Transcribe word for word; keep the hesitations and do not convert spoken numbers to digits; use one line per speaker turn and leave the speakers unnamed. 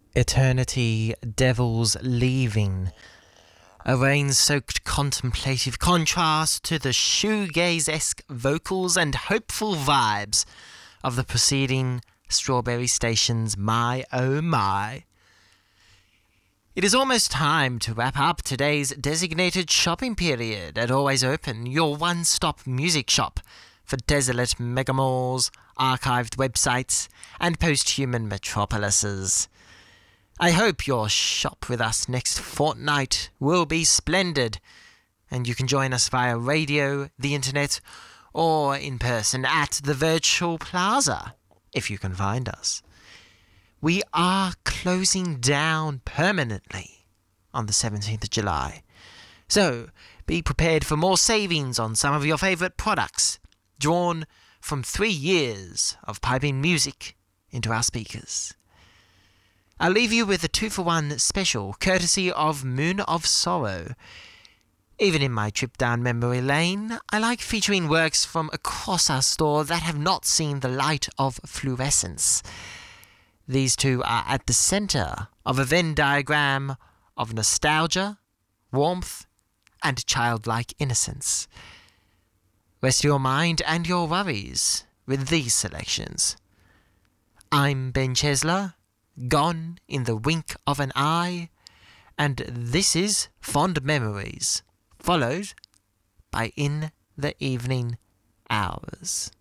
Eternity, Devils Leaving. A rain-soaked contemplative contrast to the shoegaze-esque vocals and hopeful vibes of the preceding Strawberry Station's My Oh My. It is almost time to wrap up today's designated shopping period at Always Open, your one-stop music shop for desolate megamalls, archived websites, and post-human metropolises. I hope your shop with us next fortnight will be splendid, and you can join us via radio, the internet, or in person at the Virtual Plaza, if you can find us. We are closing down permanently on the seventeenth of July, so be prepared for more savings on some of your favourite products, drawn from three years of piping music into our speakers. I'll leave you with a two-for-one special, courtesy of Moon of Sorrow. Even in my trip down memory lane, I like featuring works from across our store that have not seen the light of fluorescence. These two are at the centre of a Venn diagram of nostalgia, warmth, and childlike innocence. Rest your mind and your worries with these selections. I'm Ben Chesler, Gone in the Wink of an Eye, and this is Fond Memories, followed by In the Evening Hours.